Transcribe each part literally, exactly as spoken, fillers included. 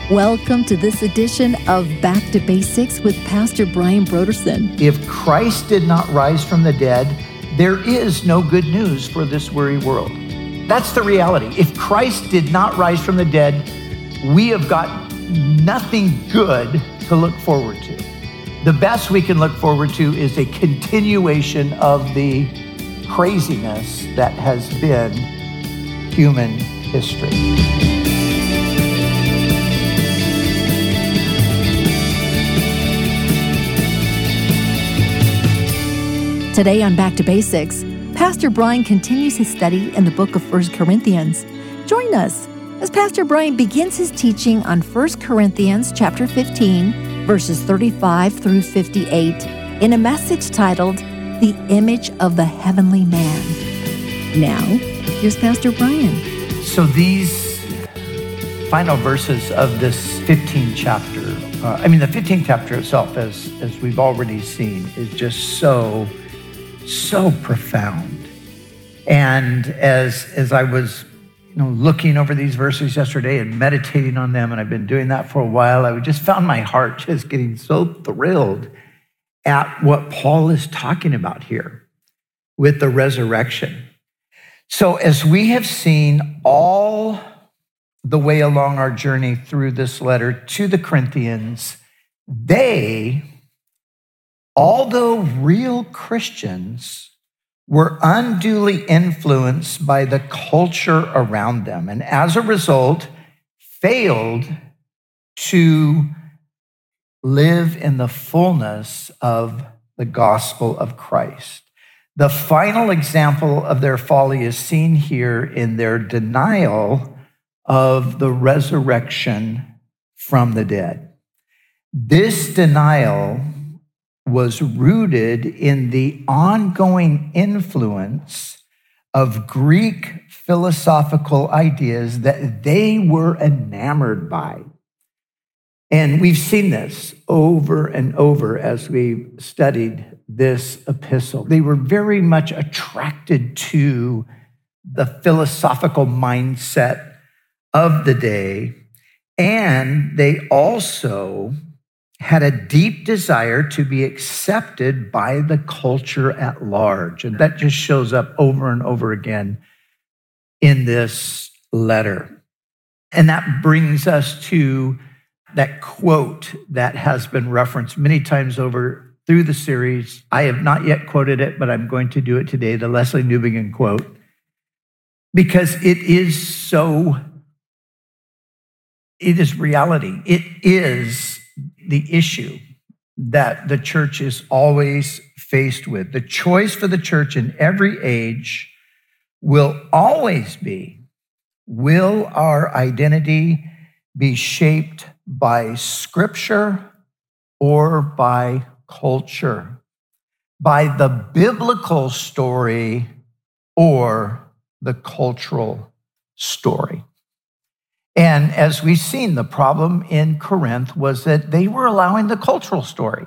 Welcome to this edition of Back to Basics with Pastor Brian Brodersen. If Christ did not rise from the dead, there is no good news for this weary world. That's the reality. If Christ did not rise from the dead, we have got nothing good to look forward to. The best we can look forward to is a continuation of the craziness that has been human history. Today on Back to Basics, Pastor Brian continues his study in the book of First Corinthians. Join us as Pastor Brian begins his teaching on First Corinthians chapter fifteen, verses thirty-five through fifty-eight, in a message titled, The Image of the Heavenly Man. Now, here's Pastor Brian. So these final verses of this fifteenth chapter, uh, I mean, the fifteenth chapter itself, as, as we've already seen, is just so so profound. And as as I was you know, looking over these verses yesterday and meditating on them, and I've been doing that for a while, I just found my heart just getting so thrilled at what Paul is talking about here with the resurrection. So as we have seen all the way along our journey through this letter to the Corinthians, they, although real Christians, were unduly influenced by the culture around them, and as a result, failed to live in the fullness of the gospel of Christ. The final example of their folly is seen here in their denial of the resurrection from the dead. This denial was rooted in the ongoing influence of Greek philosophical ideas that they were enamored by. And we've seen this over and over as we've studied this epistle. They were very much attracted to the philosophical mindset of the day, and they also had a deep desire to be accepted by the culture at large. And that just shows up over and over again in this letter. And that brings us to that quote that has been referenced many times over through the series. I have not yet quoted it, but I'm going to do it today, the Lesslie Newbigin quote, because it is so, it is reality. It is the issue that the church is always faced with. The choice for the church in every age will always be, will our identity be shaped by Scripture or by culture, by the biblical story or the cultural story? And as we've seen, the problem in Corinth was that they were allowing the cultural story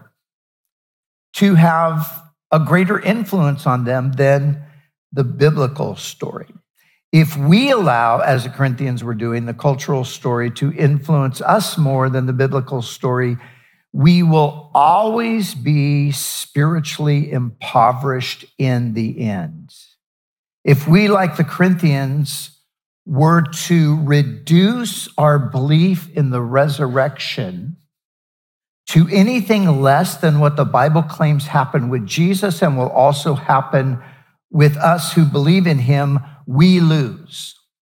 to have a greater influence on them than the biblical story. If we allow, as the Corinthians were doing, the cultural story to influence us more than the biblical story, we will always be spiritually impoverished in the end. If we, like the Corinthians, were to reduce our belief in the resurrection to anything less than what the Bible claims happened with Jesus and will also happen with us who believe in him, we lose.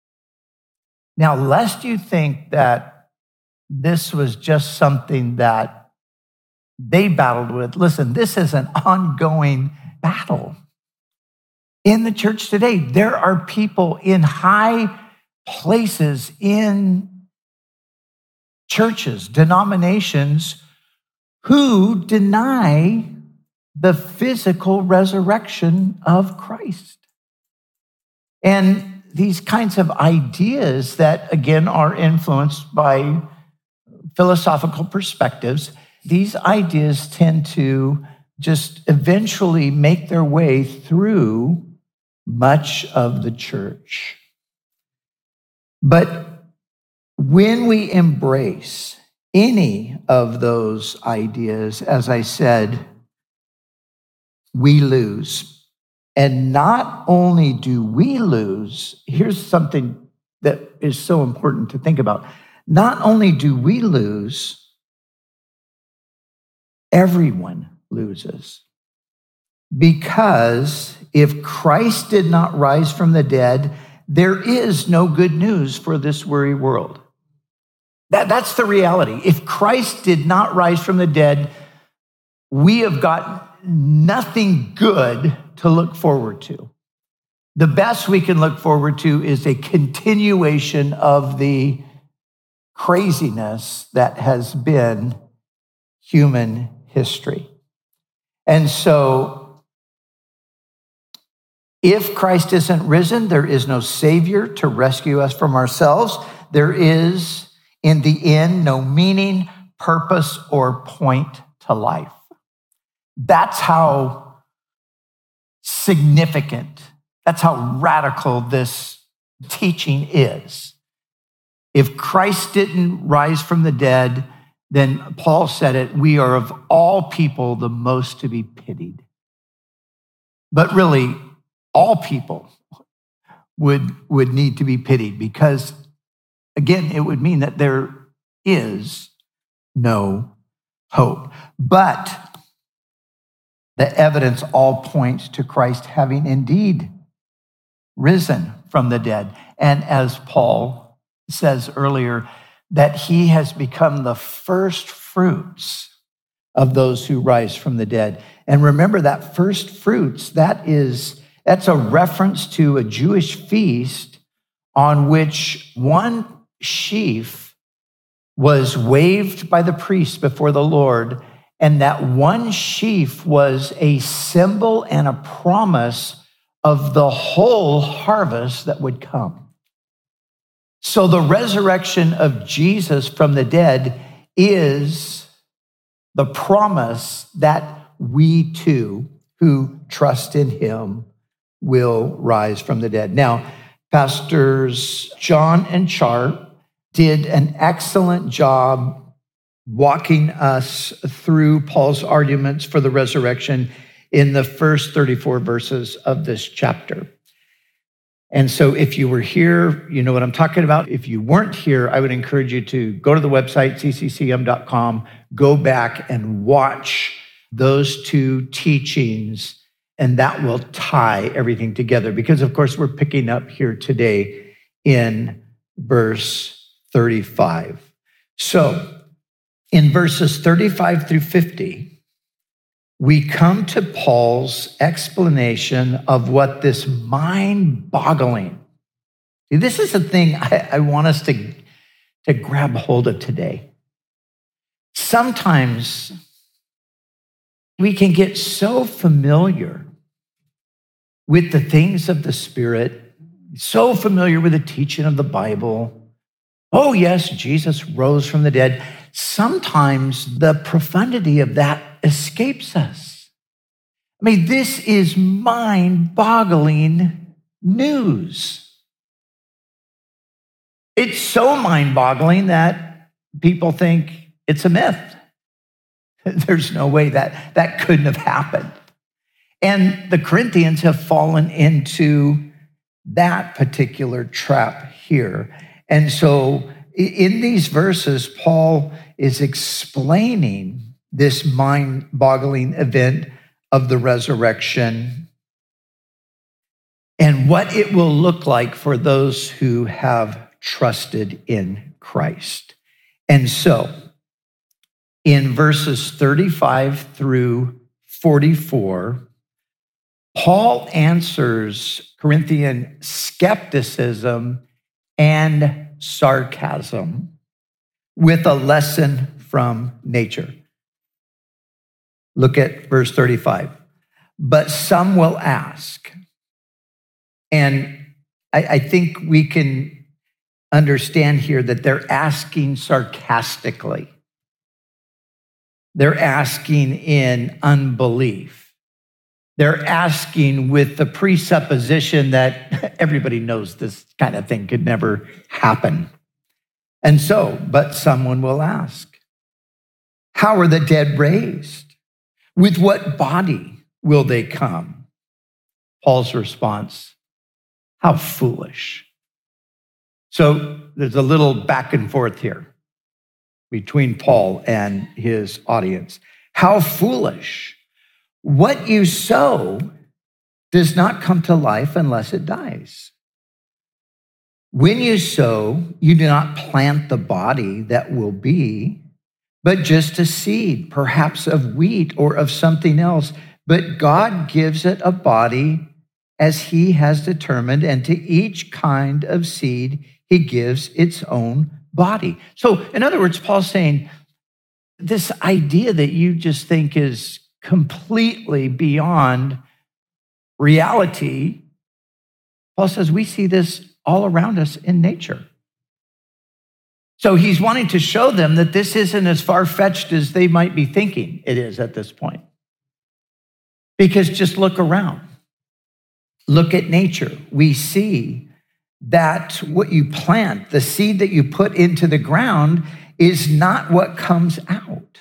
Now, lest you think that this was just something that they battled with, listen, this is an ongoing battle. In the church today, there are people in high places in churches, denominations, who deny the physical resurrection of Christ. And these kinds of ideas that, again, are influenced by philosophical perspectives, these ideas tend to just eventually make their way through much of the church. But when we embrace any of those ideas, as I said, we lose. And not only do we lose, here's something that is so important to think about. Not only do we lose, everyone loses. Because if Christ did not rise from the dead, there is no good news for this weary world. That, that's the reality. If Christ did not rise from the dead, we have got nothing good to look forward to. The best we can look forward to is a continuation of the craziness that has been human history. And so, if Christ isn't risen, there is no Savior to rescue us from ourselves. There is, in the end, no meaning, purpose, or point to life. That's how significant, that's how radical this teaching is. If Christ didn't rise from the dead, then Paul said it, we are of all people the most to be pitied. But really, all people would, would need to be pitied because, again, it would mean that there is no hope. But the evidence all points to Christ having indeed risen from the dead. And as Paul says earlier, that he has become the first fruits of those who rise from the dead. And remember that first fruits, that is, that's a reference to a Jewish feast on which one sheaf was waved by the priest before the Lord, and that one sheaf was a symbol and a promise of the whole harvest that would come. So the resurrection of Jesus from the dead is the promise that we too, who trust in him, will rise from the dead. Now, Pastors John and Char did an excellent job walking us through Paul's arguments for the resurrection in the first thirty-four verses of this chapter. And so if you were here, you know what I'm talking about. If you weren't here, I would encourage you to go to the website, c c c m dot com, go back and watch those two teachings, and that will tie everything together. Because, of course, we're picking up here today in verse thirty-five. So, in verses thirty-five through fifty, we come to Paul's explanation of what this mind-boggling, see, this is the thing I, I want us to, to grab hold of today. Sometimes we can get so familiar with the things of the Spirit, so familiar with the teaching of the Bible. Oh, yes, Jesus rose from the dead. Sometimes the profundity of that escapes us. I mean, this is mind-boggling news. It's so mind-boggling that people think it's a myth. There's no way that that couldn't have happened. And the Corinthians have fallen into that particular trap here. And so in these verses, Paul is explaining this mind-boggling event of the resurrection and what it will look like for those who have trusted in Christ. And so, in verses thirty-five through forty-four, Paul answers Corinthian skepticism and sarcasm with a lesson from nature. Look at verse thirty-five. But some will ask, and I, I think we can understand here that they're asking sarcastically. They're asking in unbelief. They're asking with the presupposition that everybody knows this kind of thing could never happen. And so, but someone will ask, how are the dead raised? With what body will they come? Paul's response, how foolish. So there's a little back and forth here between Paul and his audience. How foolish. What you sow does not come to life unless it dies. When you sow, you do not plant the body that will be, but just a seed, perhaps of wheat or of something else. But God gives it a body as he has determined, and to each kind of seed, he gives its own body. So in other words, Paul's saying, this idea that you just think is completely beyond reality, Paul says we see this all around us in nature. So he's wanting to show them that this isn't as far-fetched as they might be thinking it is at this point. Because just look around. Look at nature. We see that what you plant, the seed that you put into the ground, is not what comes out.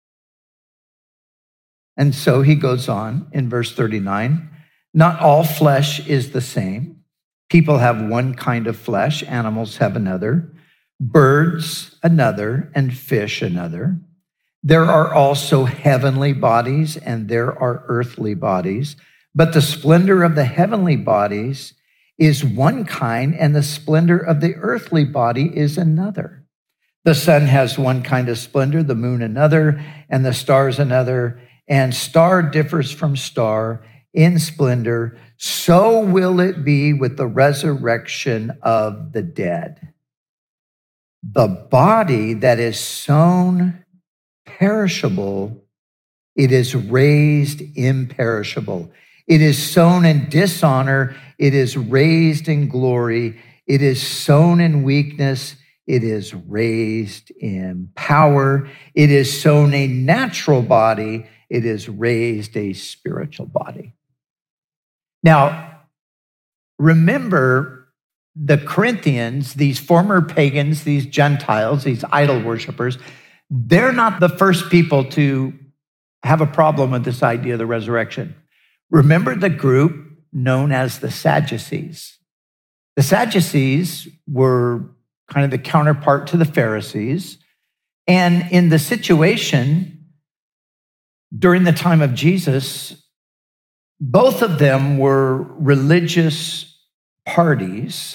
And so he goes on in verse thirty-nine, not all flesh is the same. People have one kind of flesh, animals have another, birds another, and fish another. There are also heavenly bodies and there are earthly bodies, but the splendor of the heavenly bodies is one kind and the splendor of the earthly body is another. The sun has one kind of splendor, the moon another, and the stars another, and star differs from star in splendor. So will it be with the resurrection of the dead. The body that is sown perishable, it is raised imperishable. It is sown in dishonor, it is raised in glory. It is sown in weakness, it is raised in power. It is sown a natural body, it is raised a spiritual body. Now, remember the Corinthians, these former pagans, these Gentiles, these idol worshipers, they're not the first people to have a problem with this idea of the resurrection. Remember the group known as the Sadducees. The Sadducees were kind of the counterpart to the Pharisees. And in the situation during the time of Jesus, both of them were religious parties.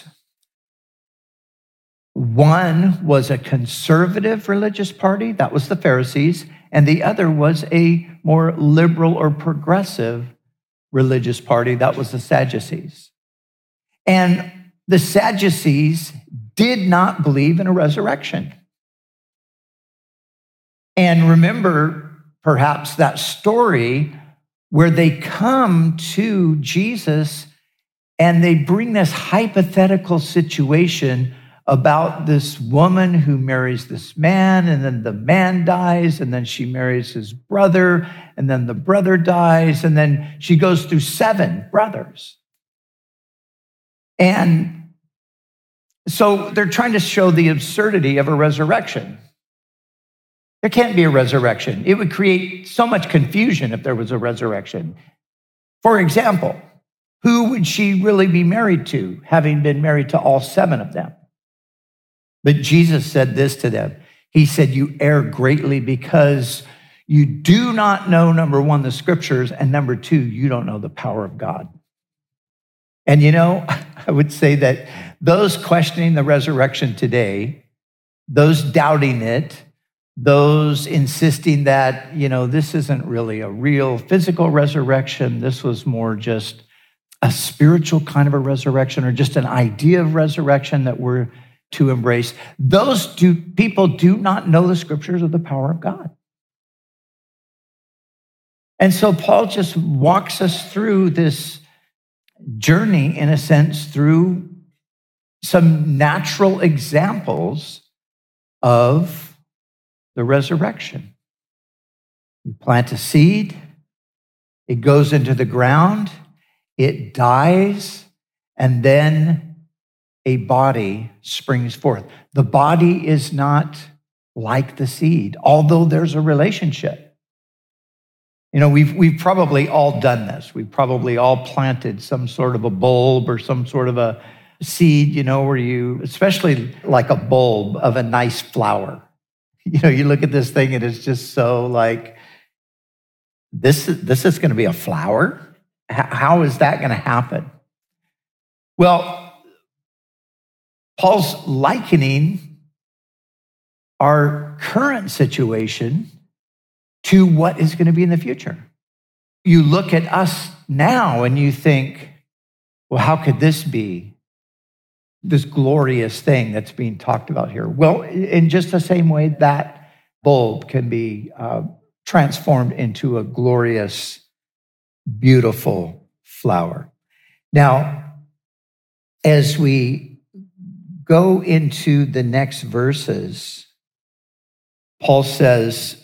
One was a conservative religious party, that was the Pharisees, and the other was a more liberal or progressive religious party, that was the Sadducees. And the Sadducees did not believe in a resurrection. And remember perhaps that story where they come to Jesus and they bring this hypothetical situation about this woman who marries this man, and then the man dies, and then she marries his brother, and then the brother dies, and then she goes through seven brothers. And so they're trying to show the absurdity of a resurrection. There can't be a resurrection. It would create so much confusion if there was a resurrection. For example, who would she really be married to, having been married to all seven of them? But Jesus said this to them. He said, you err greatly because you do not know, number one, the scriptures, and number two, you don't know the power of God. And you know, I would say that those questioning the resurrection today, those doubting it, those insisting that, you know, this isn't really a real physical resurrection, this was more just a spiritual kind of a resurrection or just an idea of resurrection that we're to embrace. Those do, people do not know the scriptures of the power of God. And so Paul just walks us through this journey, in a sense, through some natural examples of the resurrection. You plant a seed, it goes into the ground, it dies, and then a body springs forth. The body is not like the seed, although there's a relationship. You know, we've, we've probably all done this. We've probably all planted some sort of a bulb or some sort of a seed, you know, where you, especially like a bulb of a nice flower. You know, you look at this thing and it's just so like, this, this is going to be a flower? How is that going to happen? Well, Paul's likening our current situation to what is going to be in the future. You look at us now and you think, well, how could this be this glorious thing that's being talked about here? Well, in just the same way that bulb can be uh, transformed into a glorious, beautiful flower. Now, as we go into the next verses, Paul says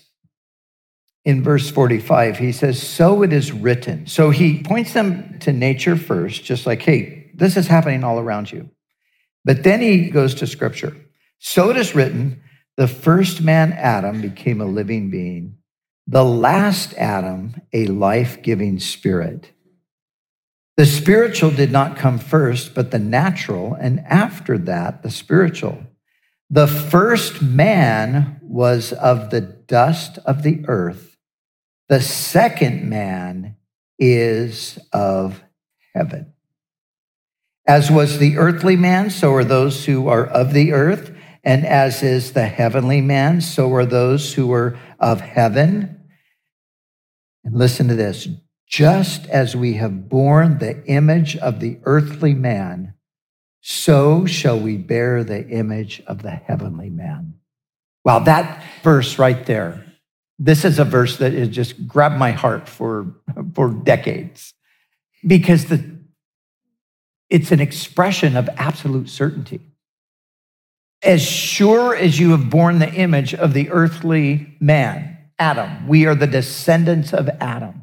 in verse forty-five, he says, so it is written. So he points them to nature first, just like, hey, this is happening all around you. But then he goes to scripture. So it is written, the first man, Adam, became a living being. The last Adam, a life-giving spirit. The spiritual did not come first, but the natural, and after that, the spiritual. The first man was of the dust of the earth. The second man is of heaven. As was the earthly man, so are those who are of the earth. And as is the heavenly man, so are those who are of heaven. And listen to this. Just as we have borne the image of the earthly man, so shall we bear the image of the heavenly man. Wow, that verse right there. This is a verse that has just grabbed my heart for, for decades because the, it's an expression of absolute certainty. As sure as you have borne the image of the earthly man, Adam, we are the descendants of Adam.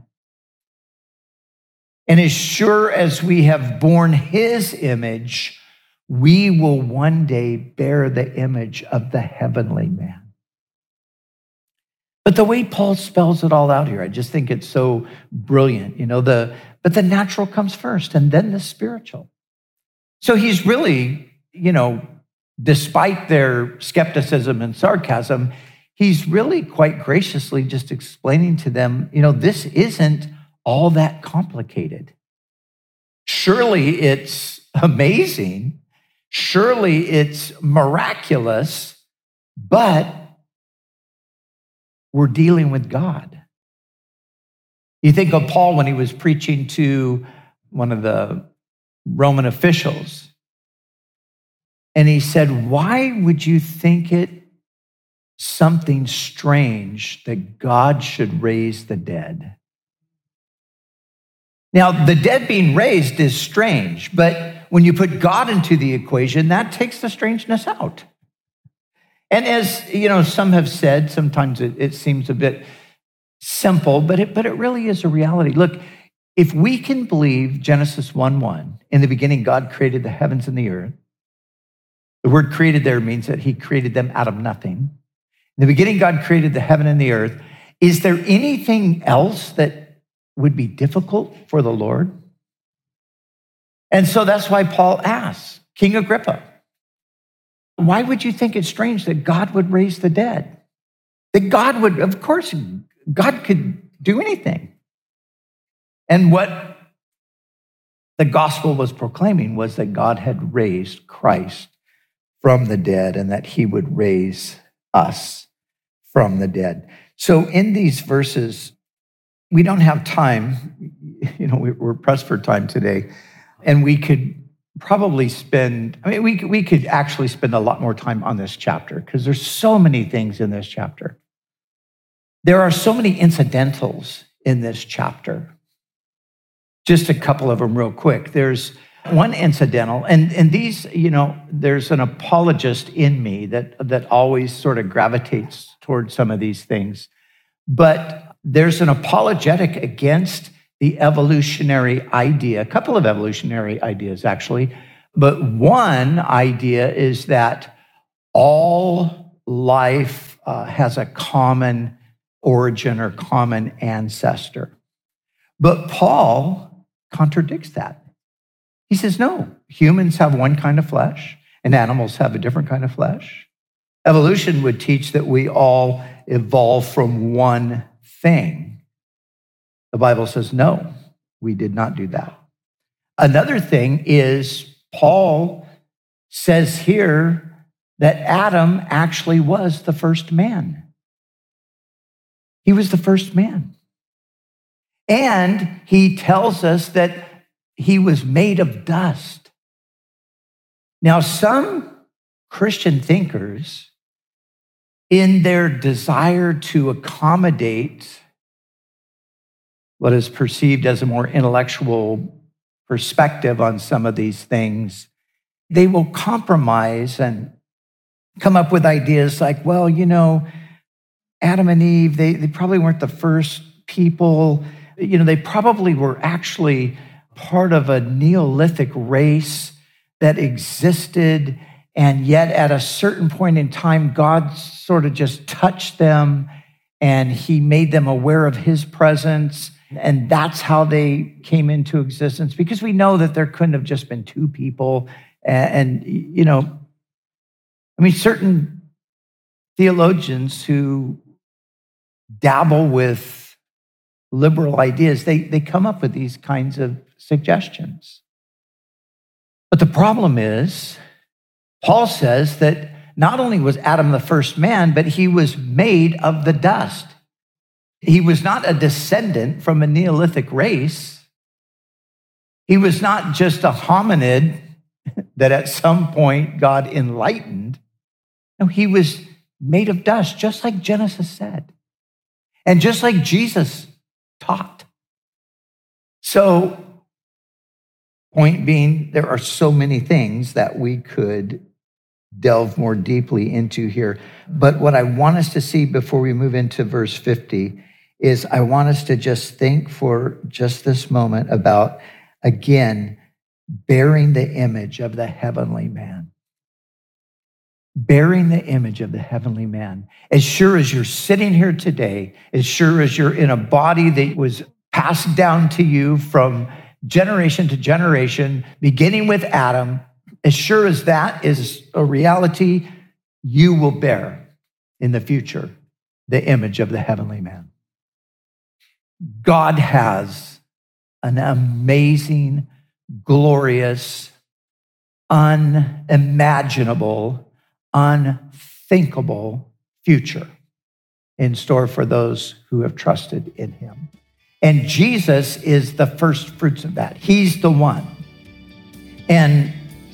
And as sure as we have borne his image, we will one day bear the image of the heavenly man. But the way Paul spells it all out here, I just think it's so brilliant. You know, the but the natural comes first and then the spiritual. So he's really, you know, despite their skepticism and sarcasm, he's really quite graciously just explaining to them, you know, this isn't all that complicated. Surely it's amazing. Surely it's miraculous, but we're dealing with God. You think of Paul when he was preaching to one of the Roman officials, and he said, why would you think it something strange that God should raise the dead? Now, the dead being raised is strange, but when you put God into the equation, that takes the strangeness out. And as, you know, some have said, sometimes it, it seems a bit simple, but it, but it really is a reality. Look, if we can believe Genesis one one, in the beginning, God created the heavens and the earth. The word created there means that he created them out of nothing. In the beginning, God created the heaven and the earth. Is there anything else that would be difficult for the Lord? And so that's why Paul asks, King Agrippa, why would you think it's strange that God would raise the dead? That God would, of course, God could do anything. And what the gospel was proclaiming was that God had raised Christ from the dead and that he would raise us from the dead. So in these verses, we don't have time, you know, we're pressed for time today, and we could probably spend, I mean, we, we could actually spend a lot more time on this chapter because there's so many things in this chapter. There are so many incidentals in this chapter. Just a couple of them real quick. There's one incidental, and, and these, you know, there's an apologist in me that, that always sort of gravitates towards some of these things. But there's an apologetic against the evolutionary idea, a couple of evolutionary ideas actually, But one idea is that all life uh, has a common origin or common ancestor. But Paul contradicts that. He says, no, humans have one kind of flesh and animals have a different kind of flesh. Evolution would teach that we all evolve from one thing. The Bible says, no, we did not do that. Another thing is Paul says here that Adam actually was the first man. He was the first man. And he tells us that he was made of dust. Now, some Christian thinkers, in their desire to accommodate what is perceived as a more intellectual perspective on some of these things, they will compromise and come up with ideas like, well, you know, Adam and Eve, they, they probably weren't the first people. You know, they probably were actually part of a Neolithic race that existed, and yet at a certain point in time, God sort of just touched them and he made them aware of his presence. And that's how they came into existence, because we know that there couldn't have just been two people. And, you know, I mean, certain theologians who dabble with liberal ideas, they, they come up with these kinds of suggestions. But the problem is, Paul says that not only was Adam the first man, but he was made of the dust. He was not a descendant from a Neolithic race. He was not just a hominid that at some point God enlightened. No, he was made of dust, just like Genesis said, and just like Jesus taught. So, point being, there are so many things that we could delve more deeply into here. But what I want us to see before we move into verse fifty is I want us to just think for just this moment about, again, bearing the image of the heavenly man. Bearing the image of the heavenly man. As sure as you're sitting here today, as sure as you're in a body that was passed down to you from generation to generation, beginning with Adam, as sure as that is a reality, you will bear in the future the image of the heavenly man. God has an amazing, glorious, unimaginable, unthinkable future in store for those who have trusted in him. And Jesus is the first fruits of that. He's the one. And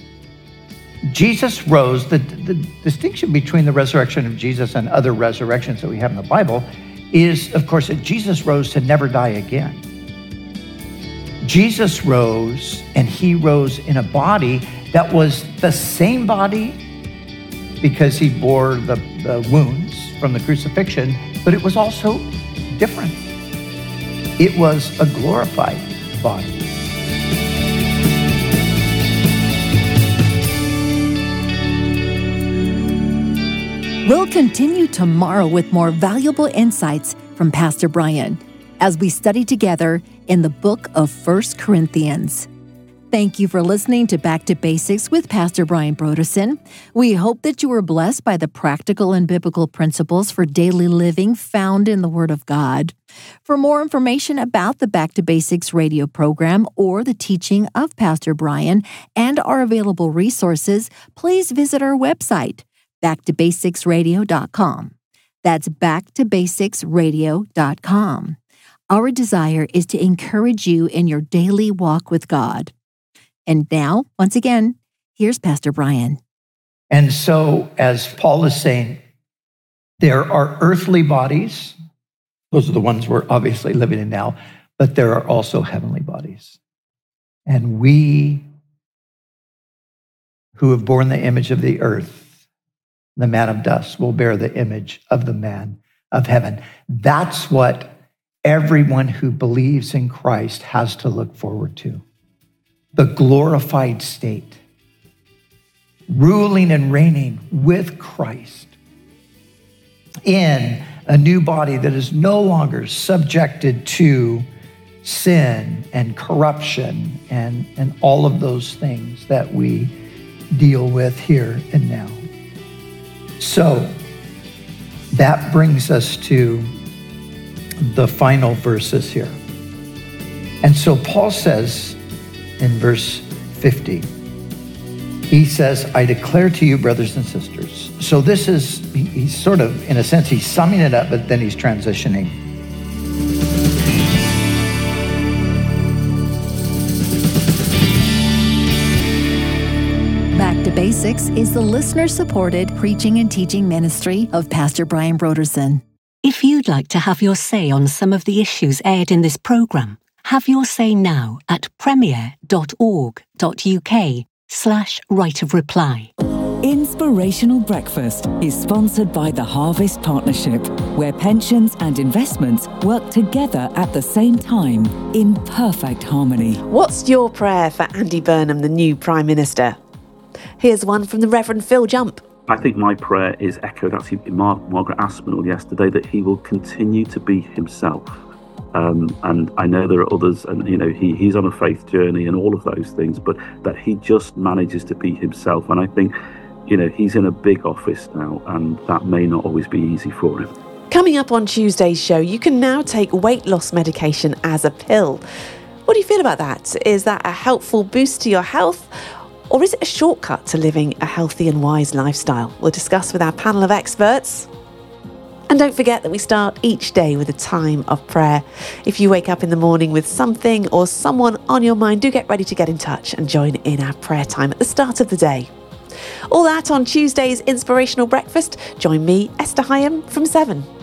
Jesus rose. The, the distinction between the resurrection of Jesus and other resurrections that we have in the Bible is, of course, that Jesus rose to never die again. Jesus rose, and he rose in a body that was the same body because he bore the, the wounds from the crucifixion, but it was also different. It was a glorified body. We'll continue tomorrow with more valuable insights from Pastor Brian as we study together in the book of First Corinthians. Thank you for listening to Back to Basics with Pastor Brian Brodersen. We hope that you were blessed by the practical and biblical principles for daily living found in the Word of God. For more information about the Back to Basics radio program or the teaching of Pastor Brian and our available resources, please visit our website, back to basics radio dot com. That's back to basics radio dot com. Our desire is to encourage you in your daily walk with God. And now, once again, here's Pastor Brian. And so, as Paul is saying, there are earthly bodies. Those are the ones we're obviously living in now, but there are also heavenly bodies. And we who have borne the image of the earth, the man of dust, will bear the image of the man of heaven. That's what everyone who believes in Christ has to look forward to. The glorified state, ruling and reigning with Christ in a new body that is no longer subjected to sin and corruption and, and all of those things that we deal with here and now. So that brings us to the final verses here. And so Paul says in verse fifty, he says, I declare to you, brothers and sisters. So this is, he's sort of, in a sense, he's summing it up, but then he's transitioning. Back to Basics is the listener-supported preaching and teaching ministry of Pastor Brian Brodersen. If you'd like to have your say on some of the issues aired in this program, have your say now at premier.org.uk slash right of reply. Inspirational Breakfast is sponsored by the Harvest Partnership, where pensions and investments work together at the same time in perfect harmony. What's your prayer for Andy Burnham, the new Prime Minister? Here's one from the Reverend Phil Jump. I think my prayer is echoed actually in Mar- Margaret Aspinall yesterday, that he will continue to be himself. Um, and I know there are others, and you know he, he's on a faith journey and all of those things, but that he just manages to be himself. And I think, you know, he's in a big office now, and that may not always be easy for him. Coming up on Tuesday's show, you can now take weight loss medication as a pill. What do you feel about that? Is that a helpful boost to your health? Or is it a shortcut to living a healthy and wise lifestyle? We'll discuss with our panel of experts. And don't forget that we start each day with a time of prayer. If you wake up in the morning with something or someone on your mind, do get ready to get in touch and join in our prayer time at the start of the day. All that on Tuesday's Inspirational Breakfast. Join me, Esther Hyam, from seven.